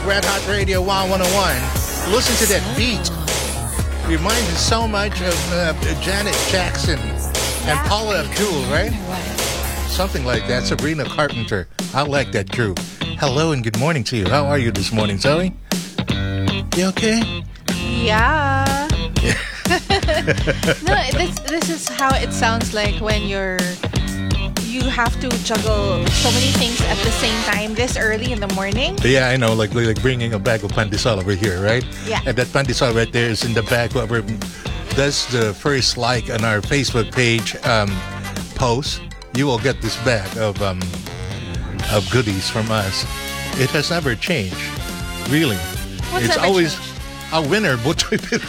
Red Hot Radio 101. Listen to that beat. Reminds me so much of Janet Jackson and Paula Abdul, right? Something like that. Sabrina Carpenter. I like that crew. Hello and good morning to you. How are you this morning, Zoe? You okay? Yeah. No, this is how it sounds like when you have to juggle so many things at the same time this early in the morning. Yeah, I know, like bringing a bag of pandesal over here, right? Yeah. And that pandesal right there is in the bag. Whoever does the first like on our Facebook page post, you will get this bag of goodies from us. It has never changed, really. What's it's never always changed? a winner. But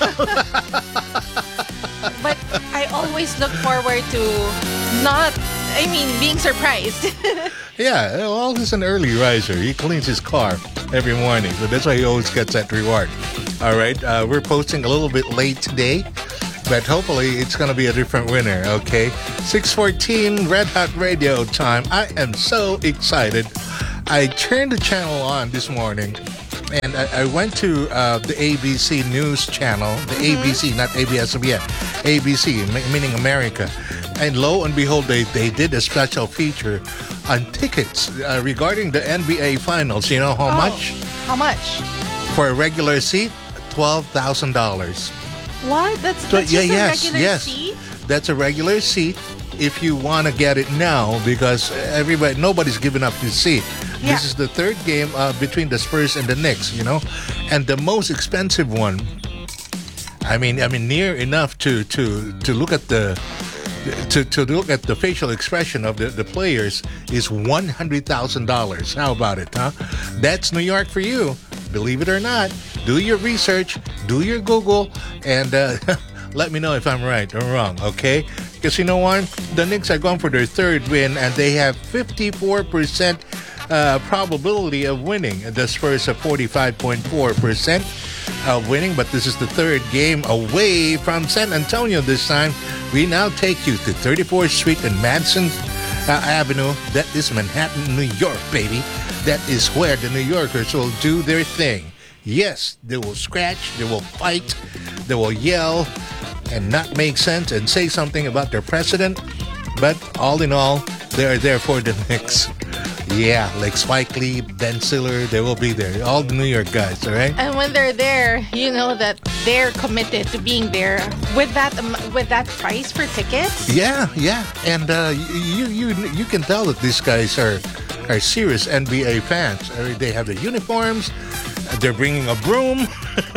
I always look forward to being surprised. Yeah, well, he's an early riser. He cleans his car every morning, so that's why he always gets that reward. All right, we're posting a little bit late today, but hopefully it's going to be a different winner, okay? 6:14 Red Hot Radio time. I am so excited. I turned the channel on this morning, and I went to the ABC News channel, the ABC, not ABS-CBN, ABC, meaning America. And lo and behold, they did a special feature on tickets regarding the NBA Finals. You know how much? How much? For a regular seat, $12,000. What? That's just a regular seat? That's a regular seat if you want to get it now, because nobody's giving up his seat. Yeah. This is the third game between the Spurs and the Knicks, you know? And the most expensive one, I mean near enough to look at the look at the facial expression of the players is $100,000. How about it, huh? That's New York for you. Believe it or not. Do your research, do your Google, and let me know if I'm right or wrong, okay? Because you know what? The Knicks are going for their third win, and they have 54% probability of winning. The Spurs have 45.4% of winning, but this is the third game away from San Antonio this time. We now take you to 34th Street and Madison Avenue. That is Manhattan, New York, baby. That is where the New Yorkers will do their thing. Yes, they will scratch, they will fight, they will yell and not make sense and say something about their president. But all in all, they are there for the Knicks. Yeah, like Spike Lee, Ben Stiller, they will be there. All the New York guys, all right? And when they're there, you know that they're committed to being there with that price for tickets. Yeah. And you can tell that these guys are serious NBA fans. They have the uniforms. They're bringing a broom.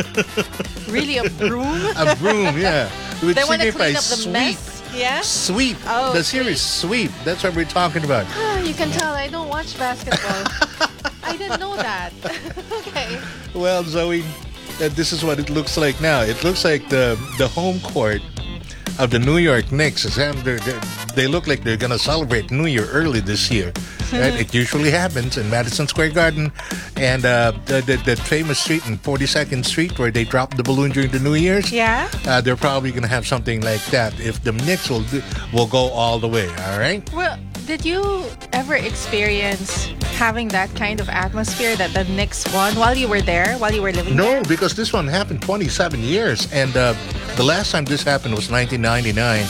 Really, a broom? A broom, yeah. They want to clean up the mess. Yeah? Sweep. Oh, the series Sweep. That's what we're talking about. You can tell I don't watch basketball. I didn't know that. Okay. Well, Zoe, this is what it looks like now. It looks like the home court of the New York Knicks. They look like they're going to celebrate New Year early this year. Right? It usually happens in Madison Square Garden and the famous street in 42nd Street where they drop the balloon during the New Year's. Yeah. They're probably going to have something like that if the Knicks will go all the way. All right. Well, did you ever experience having that kind of atmosphere that the Knicks won while you were there, while you were living there? No, because this one happened 27 years, and the last time this happened was 1999.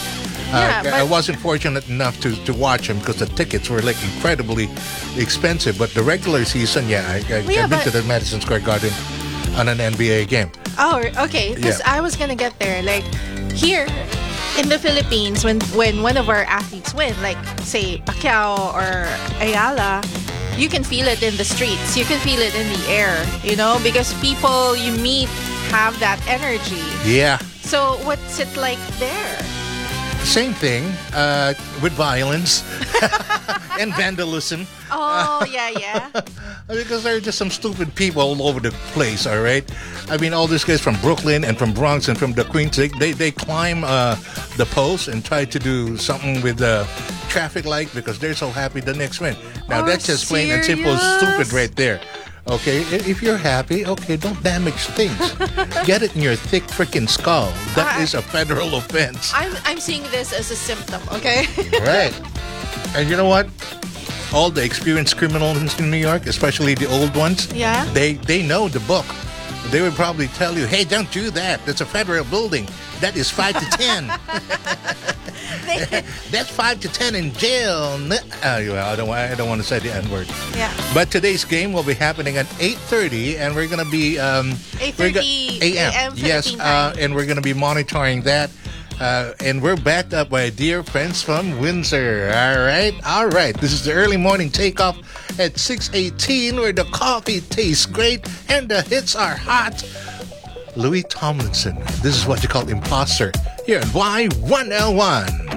I wasn't fortunate enough to watch them because the tickets were like incredibly expensive. But the regular season, I've been to the Madison Square Garden on an NBA game. Oh, okay. Because I was gonna get there. Like here in the Philippines, when one of our athletes win, like say Pacquiao or Ayala, you can feel it in the streets. You can feel it in the air. You know, because people you meet have that energy. Yeah. So what's it like there? Same thing with violence and vandalism. Oh, yeah. Because there are just some stupid people all over the place, all right? I mean, all these guys from Brooklyn and from Bronx and from the Queens, they climb the post and try to do something with the traffic light because they're so happy the Knicks win. Now, that's just plain and simple stupid right there. Okay, if you're happy, okay, don't damage things. Get it in your thick freaking skull. That is a federal offense. I'm seeing this as a symptom, okay? Right. And you know what? all the experienced criminals in New York, especially the old ones, Yeah. they know the book. They would probably tell you, "Hey, don't do that. That's a federal building. That is 5 to 10. That's 5 to 10 in jail." I don't want to say the N word. Yeah. But today's game will be happening at 8:30, and we're gonna be 8:30 a.m. Yes, Philippine time. and we're gonna be monitoring that. And we're backed up by dear friends from Windsor. All right. This is the early morning takeoff at 6:18, where the coffee tastes great and the hits are hot. Louis Tomlinson. This is what you call imposter here on Y1L1.